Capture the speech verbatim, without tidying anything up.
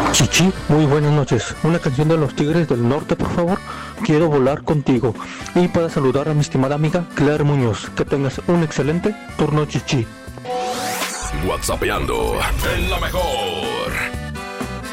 Chichi, muy buenas noches. Una canción de los Tigres del Norte, por favor. Quiero volar contigo. Y para saludar a mi estimada amiga Claire Muñoz. Que tengas un excelente turno, Chichi. WhatsAppeando en la mejor.